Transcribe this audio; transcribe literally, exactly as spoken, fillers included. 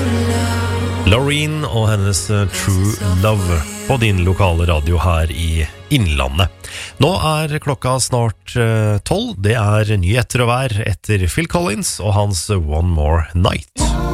Loreen og hennes True Love på din lokale radio her i Innlandet. Nå er klokka snart tolv. Det er nyheter og vær etter Phil Collins og hans One More Night.